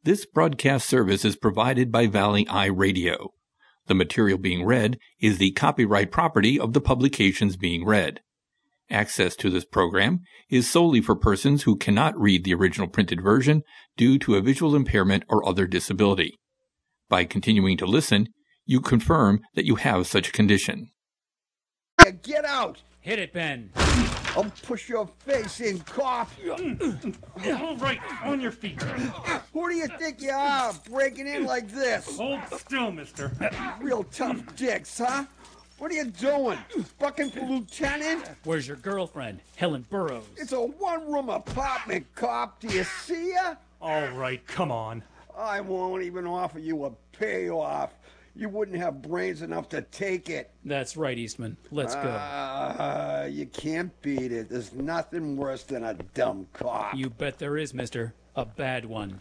This broadcast service is provided by Valley Eye Radio. The material being read is the copyright property of the publications being read. Access to this program is solely for persons who cannot read the original printed version due to a visual impairment or other disability. By continuing to listen, you confirm that you have such a condition. Get out! Hit it, Ben. I'll push your face in, cop. All right, on your feet. Who do you think you are, breaking in like this? Hold still, mister. Real tough dicks, huh? What are you doing? Fucking for lieutenant? Where's your girlfriend, Helen Burroughs? It's a one-room apartment, cop. Do you see her? All right, come on. I won't even offer you a payoff. You wouldn't have brains enough to take it. That's right, Eastman. Let's go. You can't beat it. There's nothing worse than a dumb cop. You bet there is, mister. A bad one.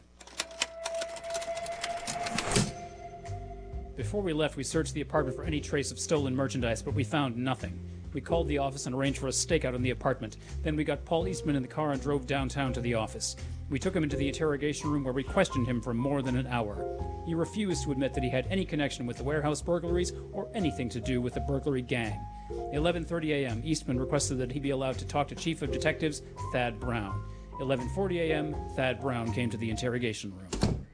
Before we left, we searched the apartment for any trace of stolen merchandise, but we found nothing. We called the office and arranged for a stakeout in the apartment. Then we got Paul Eastman in the car and drove downtown to the office. We took him into the interrogation room where we questioned him for more than an hour. He refused to admit that he had any connection with the warehouse burglaries or anything to do with the burglary gang. At 11:30 a.m., Eastman requested that he be allowed to talk to Chief of Detectives Thad Brown. 11:40 a.m., Thad Brown came to the interrogation room.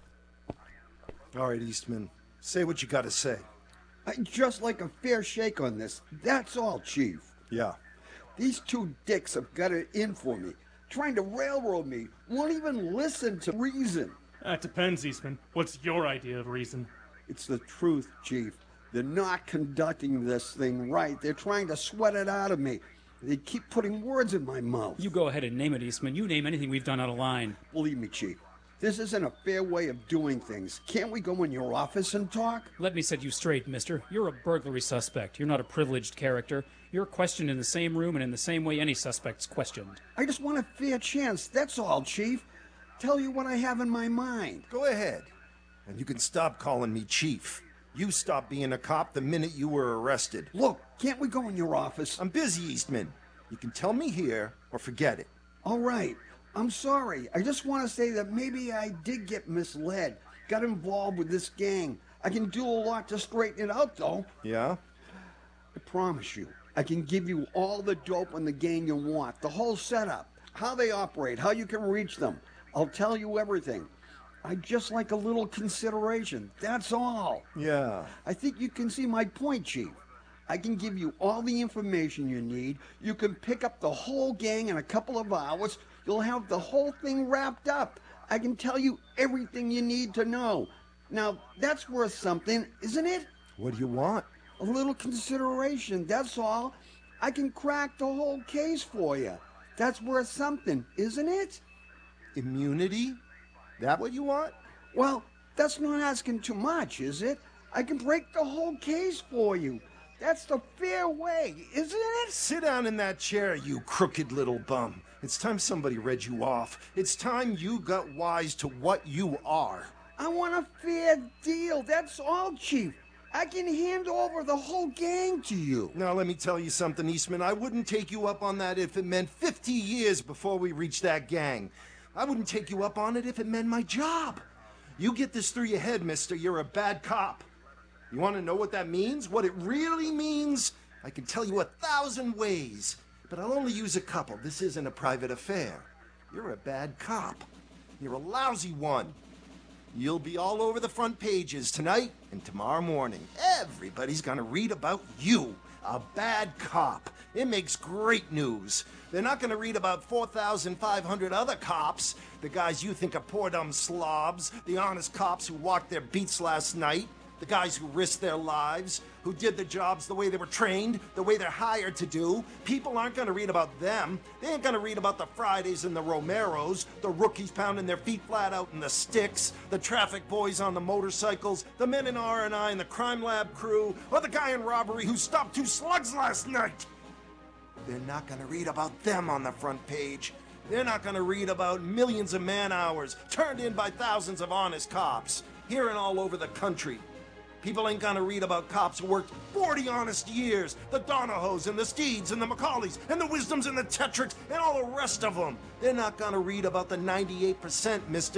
All right, Eastman. Say what you gotta say. I'd just like a fair shake on this. That's all, Chief. Yeah. These two dicks have got it in for me. Trying to railroad me. Won't even listen to reason. That depends, Eastman. What's your idea of reason? It's the truth, Chief. They're not conducting this thing right. They're trying to sweat it out of me. They keep putting words in my mouth. You go ahead and name it, Eastman. You name anything we've done out of line. Believe me, Chief. This isn't a fair way of doing things. Can't we go in your office and talk? Let me set you straight, mister. You're a burglary suspect. You're not a privileged character. You're questioned in the same room and in the same way any suspect's questioned. I just want a fair chance. That's all, Chief. Tell you what I have in my mind. Go ahead. And you can stop calling me Chief. You stopped being a cop the minute you were arrested. Look, can't we go in your office? I'm busy, Eastman. You can tell me here or forget it. All right. I'm sorry. I just want to say that maybe I did get misled. Got involved with this gang. I can do a lot to straighten it out, though. Yeah? I promise you. I can give you all the dope on the gang you want. The whole setup. How they operate. How you can reach them. I'll tell you everything. I'd just like a little consideration. That's all. Yeah. I think you can see my point, Chief. I can give you all the information you need. You can pick up the whole gang in a couple of hours. You'll have the whole thing wrapped up. I can tell you everything you need to know. Now, that's worth something, isn't it? What do you want? A little consideration, that's all. I can crack the whole case for you. That's worth something, isn't it? Immunity? That what you want? Well, that's not asking too much, is it? I can break the whole case for you. That's the fair way, isn't it? Sit down in that chair, you crooked little bum. It's time somebody read you off. It's time you got wise to what you are. I want a fair deal, that's all, Chief. I can hand over the whole gang to you. Now, let me tell you something, Eastman. I wouldn't take you up on that if it meant 50 years before we reached that gang. I wouldn't take you up on it if it meant my job. You get this through your head, mister. You're a bad cop. You want to know what that means? What it really means? I can tell you 1,000 ways, but I'll only use a couple. This isn't a private affair. You're a bad cop. You're a lousy one. You'll be all over the front pages tonight and tomorrow morning. Everybody's gonna read about you, a bad cop. It makes great news. They're not gonna read about 4,500 other cops, the guys you think are poor dumb slobs, the honest cops who walked their beats last night, the guys who risked their lives, who did the jobs the way they were trained, the way they're hired to do. People aren't going to read about them. They ain't going to read about the Fridays and the Romeros, the rookies pounding their feet flat out in the sticks, the traffic boys on the motorcycles, the men in R&I and the crime lab crew, or the guy in robbery who stopped 2 slugs last night. They're not going to read about them on the front page. They're not going to read about millions of man-hours turned in by thousands of honest cops here and all over the country. People ain't gonna read about cops who worked 40 honest years, the Donahos and the Steeds and the Macaulays and the Wisdoms and the Tetricks and all the rest of them. They're not gonna read about the 98%, mister.